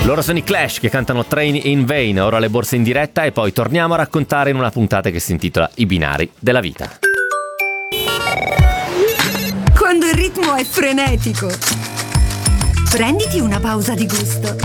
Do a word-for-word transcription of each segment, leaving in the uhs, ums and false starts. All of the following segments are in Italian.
Loro sono i Clash che cantano Train in Vain, ora le borse in diretta e poi torniamo a raccontare in una puntata che si intitola I binari della vita. Quando il ritmo è frenetico, prenditi una pausa di gusto.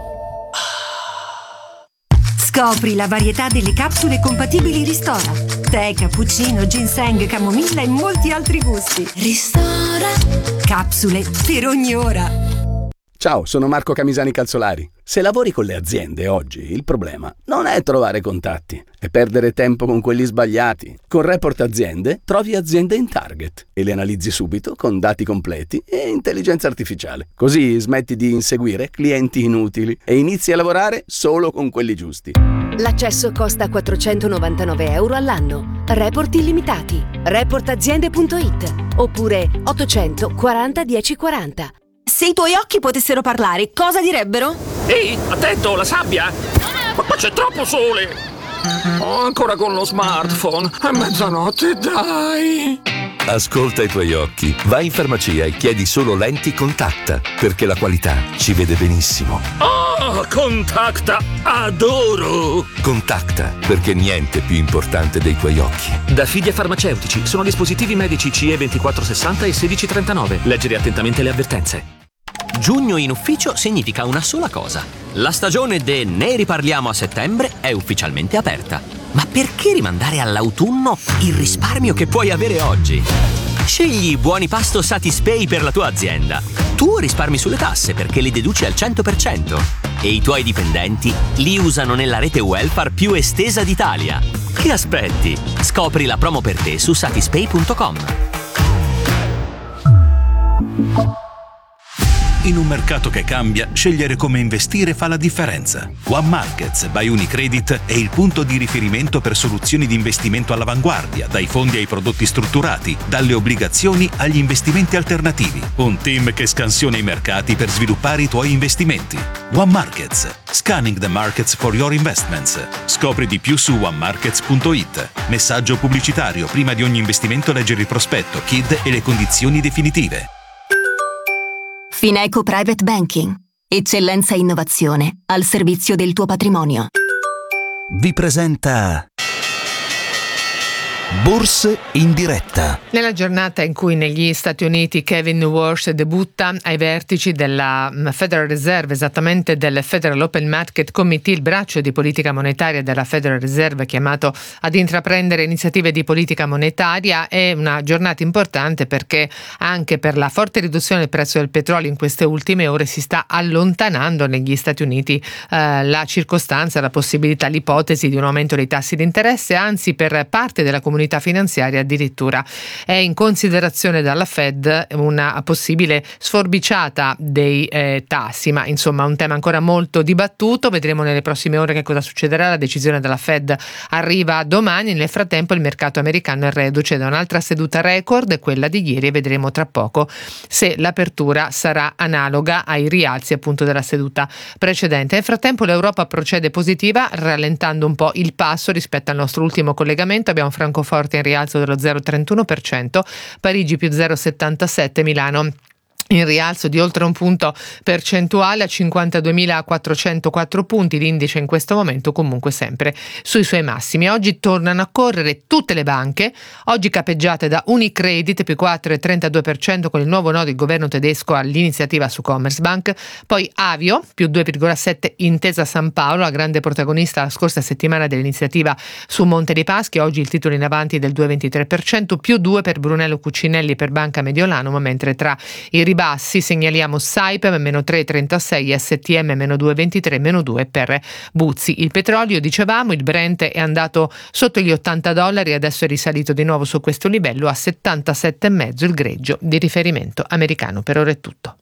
Scopri la varietà delle capsule compatibili Ristora. Tè, cappuccino, ginseng, camomilla e molti altri gusti. Ristora. Capsule per ogni ora. Ciao, sono Marco Camisani Calzolari. Se lavori con le aziende oggi, il problema non è trovare contatti, è perdere tempo con quelli sbagliati. Con Report Aziende trovi aziende in target e le analizzi subito con dati completi e intelligenza artificiale. Così smetti di inseguire clienti inutili e inizi a lavorare solo con quelli giusti. L'accesso costa quattrocentonovantanove euro all'anno. Report illimitati. report aziende punto it oppure ottocento quaranta dieci quaranta. Se i tuoi occhi potessero parlare, cosa direbbero? Ehi, attento, la sabbia! Ma qua c'è troppo sole! Oh, ancora con lo smartphone! È mezzanotte, dai! Ascolta i tuoi occhi. Vai in farmacia e chiedi solo lenti Contacta, perché la qualità ci vede benissimo. Oh, Contacta! Adoro! Contacta, perché niente è più importante dei tuoi occhi. Da Fidia Farmaceutici sono dispositivi medici C E ventiquattro sessanta e sedici trentanove. Leggere attentamente le avvertenze. Giugno in ufficio significa una sola cosa. La stagione de Ne riparliamo a settembre è ufficialmente aperta. Ma perché rimandare all'autunno il risparmio che puoi avere oggi? Scegli i buoni pasto Satispay per la tua azienda. Tu risparmi sulle tasse perché li deduci al cento per cento e i tuoi dipendenti li usano nella rete welfare più estesa d'Italia. Che aspetti? Scopri la promo per te su satispay punto com. In un mercato che cambia, scegliere come investire fa la differenza. One Markets by Unicredit è il punto di riferimento per soluzioni di investimento all'avanguardia, dai fondi ai prodotti strutturati, dalle obbligazioni agli investimenti alternativi. Un team che scansiona i mercati per sviluppare i tuoi investimenti. One Markets. Scanning the markets for your investments. Scopri di più su one markets punto it. Messaggio pubblicitario. Prima di ogni investimento leggere il prospetto, K I D e le condizioni definitive. Fineco Private Banking. Eccellenza e innovazione al servizio del tuo patrimonio. Vi presenta Borse in diretta. Nella giornata in cui negli Stati Uniti Kevin Walsh debutta ai vertici della Federal Reserve, esattamente del Federal Open Market Committee, il braccio di politica monetaria della Federal Reserve chiamato ad intraprendere iniziative di politica monetaria, è una giornata importante perché anche per la forte riduzione del prezzo del petrolio in queste ultime ore si sta allontanando negli Stati Uniti eh, la circostanza, la possibilità, l'ipotesi di un aumento dei tassi di interesse, anzi per parte della comunità finanziaria addirittura è in considerazione dalla Fed una possibile sforbiciata dei eh, tassi, ma insomma un tema ancora molto dibattuto. Vedremo nelle prossime ore che cosa succederà. La decisione della Fed arriva domani. Nel frattempo il mercato americano è reduce da un'altra seduta record, quella di ieri, e vedremo tra poco se l'apertura sarà analoga ai rialzi appunto della seduta precedente. Nel frattempo l'Europa procede positiva, rallentando un po' il passo rispetto al nostro ultimo collegamento. Abbiamo Francoforte in rialzo dello zero virgola trentuno per cento, Parigi più zero virgola settantasette, Milano in rialzo di oltre un punto percentuale a cinquantaduemilaquattrocentoquattro punti. L'indice in questo momento comunque sempre sui suoi massimi. Oggi tornano a correre tutte le banche, oggi capeggiate da Unicredit più quattro virgola trentadue per cento con il nuovo no del governo tedesco all'iniziativa su Commerzbank, poi Avio più due virgola sette per cento, Intesa San Paolo, la grande protagonista la scorsa settimana dell'iniziativa su Monte dei Paschi, oggi il titolo in avanti del due virgola ventitré per cento, più due per Brunello Cucinelli per Banca Mediolanum, mentre tra i bassi segnaliamo Saipem meno tre virgola trentasei, S T M meno due virgola ventitré, meno due per Buzzi. Il petrolio, dicevamo, il Brent è andato sotto gli ottanta dollari, adesso è risalito di nuovo su questo livello a settantasette virgola cinque, il greggio di riferimento americano. Per ora è tutto.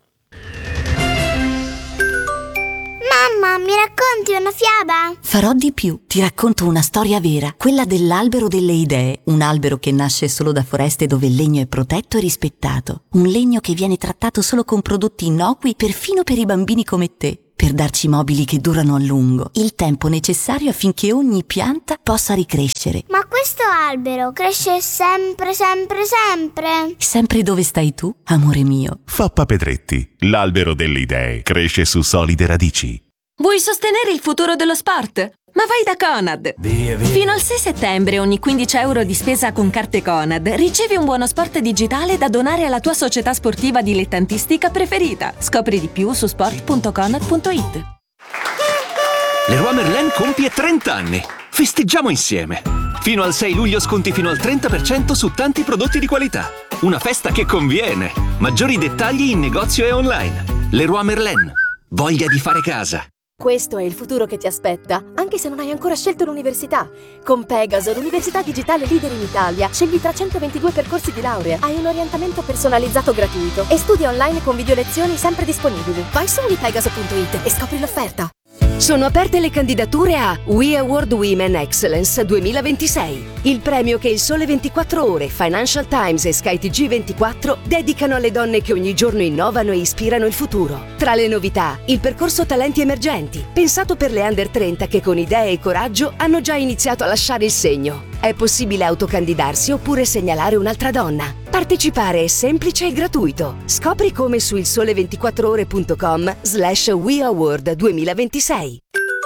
Mamma, mi racconti una fiaba? Farò di più. Ti racconto una storia vera, quella dell'albero delle idee, un albero che nasce solo da foreste dove il legno è protetto e rispettato, un legno che viene trattato solo con prodotti innocui perfino per i bambini come te, per darci mobili che durano a lungo, il tempo necessario affinché ogni pianta possa ricrescere. Ma questo albero cresce sempre, sempre, sempre? Sempre dove stai tu, amore mio. Fappa Pedretti, l'albero delle idee, cresce su solide radici. Vuoi sostenere il futuro dello sport? Ma vai da Conad! Via, via. Fino al sei settembre ogni quindici euro di spesa con carte Conad ricevi un buono sport digitale da donare alla tua società sportiva dilettantistica preferita. Scopri di più su sport punto conad punto it. Leroy Merlin compie trenta anni. Festeggiamo insieme. Fino al sei luglio sconti fino al trenta per cento su tanti prodotti di qualità. Una festa che conviene. Maggiori dettagli in negozio e online. Leroy Merlin. Voglia di fare casa. Questo è il futuro che ti aspetta, anche se non hai ancora scelto l'università. Con Pegaso, l'università digitale leader in Italia, scegli tra centoventidue percorsi di laurea, hai un orientamento personalizzato gratuito e studi online con video lezioni sempre disponibili. Vai su we pegaso punto it e scopri l'offerta. Sono aperte le candidature a We Award Women Excellence duemilaventisei, il premio che il Sole ventiquattro Ore, Financial Times e Sky T G ventiquattro dedicano alle donne che ogni giorno innovano e ispirano il futuro. Tra le novità, il percorso Talenti Emergenti, pensato per le under trenta che con idee e coraggio hanno già iniziato a lasciare il segno. È possibile autocandidarsi oppure segnalare un'altra donna. Partecipare è semplice e gratuito. Scopri come su il sole ventiquattro ore punto com slash We Award duemilaventisei.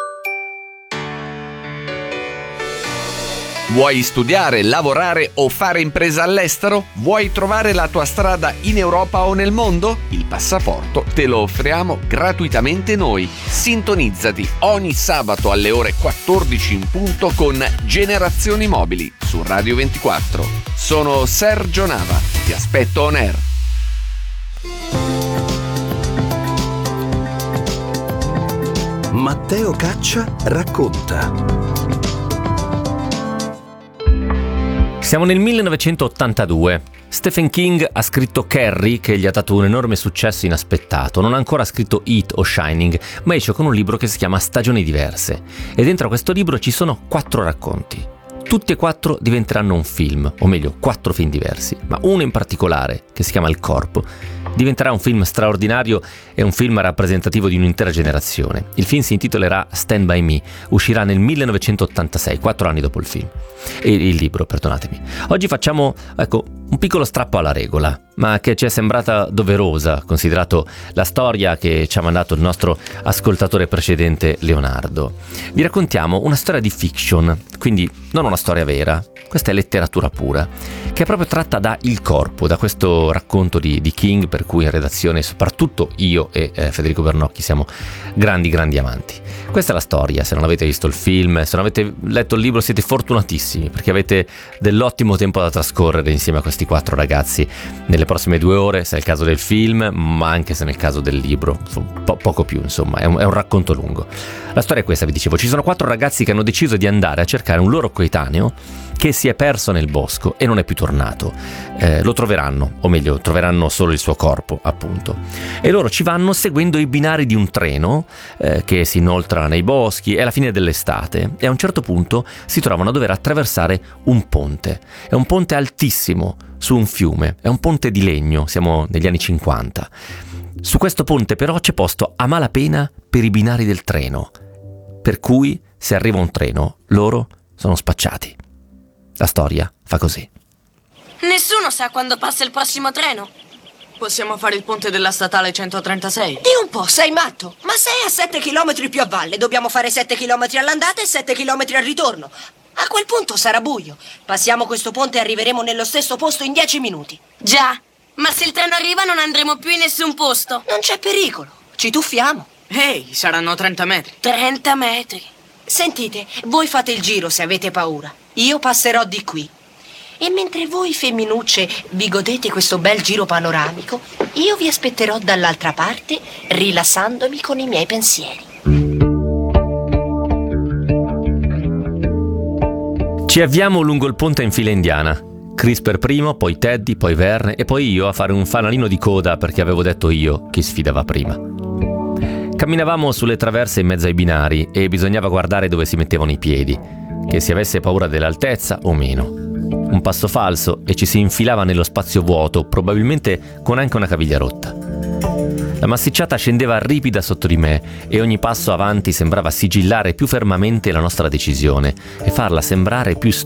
Vuoi studiare, lavorare o fare impresa all'estero? Vuoi trovare la tua strada in Europa o nel mondo? Il passaporto te lo offriamo gratuitamente noi. Sintonizzati ogni sabato alle ore quattordici in punto con Generazioni Mobili su Radio ventiquattro. Sono Sergio Nava, ti aspetto on air. Matteo Caccia racconta. Siamo nel millenovecentottantadue. Stephen King ha scritto Carrie, che gli ha dato un enorme successo inaspettato. Non ha ancora scritto It o Shining, ma esce con un libro che si chiama Stagioni diverse. E dentro a questo libro ci sono quattro racconti. Tutti e quattro diventeranno un film, o meglio, quattro film diversi. Ma uno in particolare, che si chiama Il Corpo, diventerà un film straordinario e un film rappresentativo di un'intera generazione. Il film si intitolerà Stand By Me, uscirà nel millenovecentottantasei, quattro anni dopo il film. E il libro, perdonatemi. Oggi facciamo, ecco, un piccolo strappo alla regola, ma che ci è sembrata doverosa, considerato la storia che ci ha mandato il nostro ascoltatore precedente Leonardo. Vi raccontiamo una storia di fiction, quindi non una storia vera. Questa è letteratura pura, che è proprio tratta da Il Corpo, da questo racconto di, di King, per cui in redazione soprattutto io e eh, Federico Bernocchi siamo grandi grandi amanti. Questa è la storia. Se non avete visto il film, se non avete letto il libro, siete fortunatissimi, perché avete dell'ottimo tempo da trascorrere insieme a questi quattro ragazzi nelle prossime due ore, se è il caso del film, ma anche se nel caso del libro, po- poco più, insomma, è un, è un racconto lungo. La storia è questa, vi dicevo. Ci sono quattro ragazzi che hanno deciso di andare a cercare un loro coetaneo che si è perso nel bosco e non è più tornato. Eh, lo troveranno, o meglio, troveranno solo il suo corpo, appunto. E loro ci vanno seguendo i binari di un treno eh, che si inoltra nei boschi. È la fine dell'estate e a un certo punto si trovano a dover attraversare un ponte. È un ponte altissimo su un fiume, è un ponte di legno, siamo negli anni cinquanta. Su questo ponte però c'è posto a malapena per i binari del treno, per cui se arriva un treno loro sono spacciati. La storia fa così. Nessuno sa quando passa il prossimo treno. Possiamo fare il ponte della statale centotrentasei. Di un po', sei matto? Ma sei a sette chilometri più a valle. Dobbiamo fare sette chilometri all'andata e sette chilometri al ritorno. A quel punto sarà buio. Passiamo questo ponte e arriveremo nello stesso posto in dieci minuti. Già, ma se il treno arriva non andremo più in nessun posto. Non c'è pericolo. Ci tuffiamo. Ehi, saranno trenta metri. trenta metri. Sentite, voi fate il giro se avete paura. Io passerò di qui. E mentre voi femminucce vi godete questo bel giro panoramico, io vi aspetterò dall'altra parte, rilassandomi con i miei pensieri. Ci avviamo lungo il ponte in fila indiana. Chris per primo, poi Teddy, poi Verne e poi io a fare un fanalino di coda perché avevo detto io chi sfidava prima. Camminavamo sulle traverse in mezzo ai binari e bisognava guardare dove si mettevano i piedi, che si avesse paura dell'altezza o meno. Un passo falso e ci si infilava nello spazio vuoto, probabilmente con anche una caviglia rotta. La massicciata scendeva ripida sotto di me e ogni passo avanti sembrava sigillare più fermamente la nostra decisione e farla sembrare più